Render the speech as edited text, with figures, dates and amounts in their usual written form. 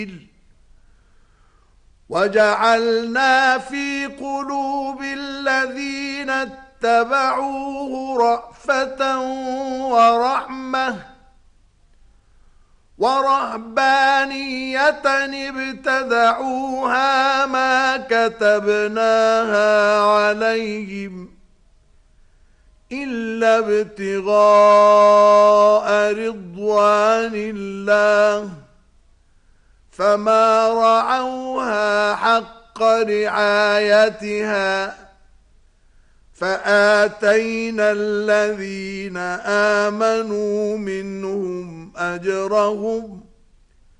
وجعلنا في قلوب الذين اتبعوه رأفة ورحمة ورهبانية ابتدعوها ما كتبناها عليهم إلا ابتغاء رضوان الله فما رعوها حق رعايتها فآتينا الذين آمنوا منهم أجرهم